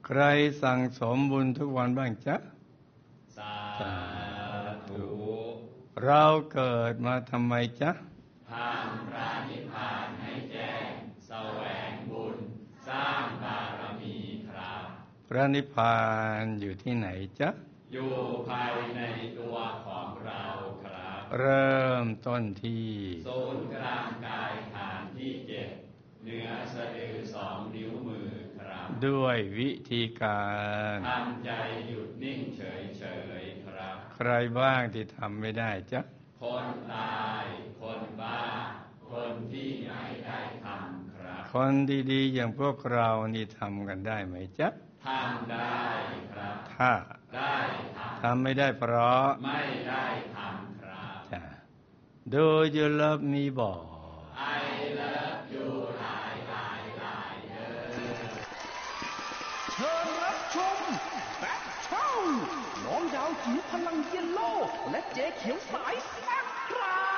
ใครสั่งสมบุญทุกวันบ้างจ๊ะสาธุเราเกิดมาทำไมจ๊ะทำพระนิพพานให้แจ้งแสวงบุญสร้างบารมีครับพระนิพพานอยู่ที่ไหนจ๊ะอยู่ภายในตัวของเราครับเริ่มต้นที่ศูนย์กลางกายฐานที่7เหนือสะดือ2 นิ้วมือครับด้วยวิธีการทำใจหยุดนิ่งเฉยๆครับใครบ้างที่ทำไม่ได้จ๊ะคนตายคนบ้าคนที่ไม่ได้ทำครับคนดีๆอย่างพวกเรานี่ทำกันได้ไหมจ๊ะทำได้ครับถ้าได้ทำไม่ได้เพราะไม่ได้ทำครับจ้ะ Do you love me บอก I love you หลายเชิญรับชมแบ็คเช่าน้องดาวจิ๋วพลังเยลโล่และเจ๊เขียวสายแซ่บครับ